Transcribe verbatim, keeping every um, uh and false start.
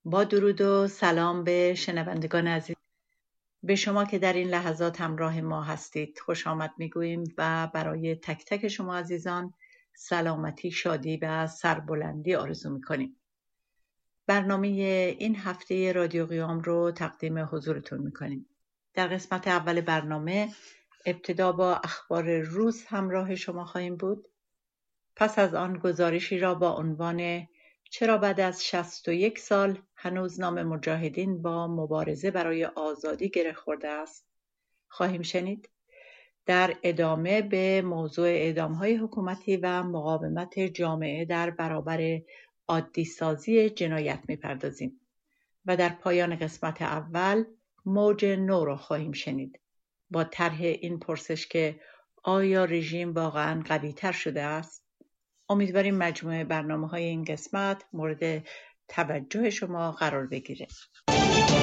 با درود و سلام به شنوندگان عزیز، به شما که در این لحظات همراه ما هستید خوش آمد میگوییم و برای تک تک شما عزیزان سلامتی، شادی و سربلندی آرزو میکنیم. برنامه این هفته رادیو قیام رو تقدیم حضورتون میکنیم. در قسمت اول برنامه ابتدا با اخبار روز همراه شما خواهیم بود. پس از آن گزارشی را با عنوان چرا بعد از شصت و یک سال هنوز نام مجاهدین با مبارزه برای آزادی گره خورده است خواهیم شنید. در ادامه به موضوع اعدام‌های حکومتی و مقاومت جامعه در برابر عادی سازی جنایت می‌پردازیم و در پایان قسمت اول موج نو را خواهیم شنید با طرح این پرسش که آیا رژیم واقعاً قوی‌تر شده است؟ امیدواریم مجموعه برنامه‌های این قسمت مورد توجه شما قرار بگیره.